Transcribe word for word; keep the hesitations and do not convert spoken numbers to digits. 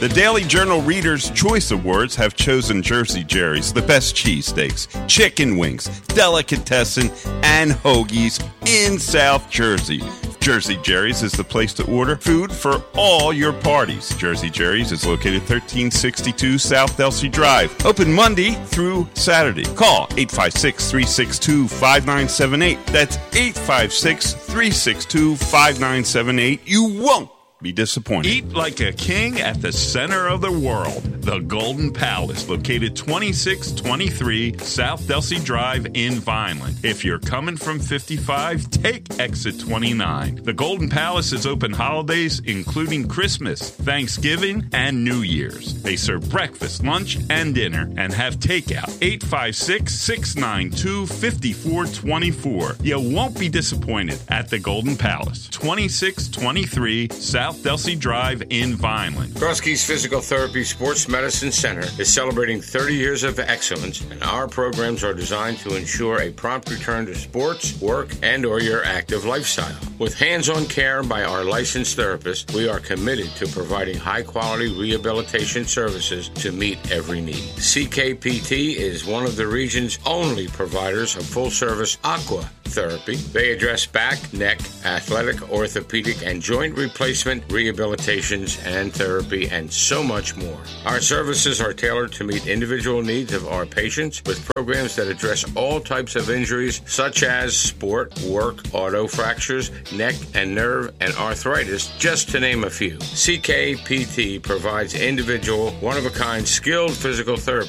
The Daily Journal Reader's Choice Awards have chosen Jersey Jerry's the best cheesesteaks, chicken wings, delicatessen, and hoagies in South Jersey. Jersey Jerry's is the place to order food for all your parties. Jersey Jerry's is located thirteen sixty-two South Delsey Drive. Open Monday through Saturday. Call eight five six, three six two, five nine seven eight. That's eight five six, three six two, five nine seven eight. You won't be disappointed. Eat like a king at the center of the world. The Golden Palace, located twenty-six twenty-three South Delsey Drive in Vineland. If you're coming from fifty-five, take exit twenty-nine. The Golden Palace is open holidays, including Christmas, Thanksgiving, and New Year's. They serve breakfast, lunch, and dinner, and have takeout. eight five six, six nine two, five four two four. You won't be disappointed at the Golden Palace, twenty-six twenty-three South Delsey Drive in Vineland. Cross Keys Physical Therapy Sports Medicine Center is celebrating thirty years of excellence, and our programs are designed to ensure a prompt return to sports, work, and or your active lifestyle. With hands-on care by our licensed therapists, we are committed to providing high-quality rehabilitation services to meet every need. C K P T is one of the region's only providers of full-service aqua therapy. They address back, neck, athletic, orthopedic, and joint replacement, rehabilitations, and therapy, and so much more. Our services are tailored to meet individual needs of our patients with programs that address all types of injuries such as sport, work, auto fractures, neck and nerve, and arthritis, just to name a few. C K P T provides individual, one-of-a-kind, skilled physical therapy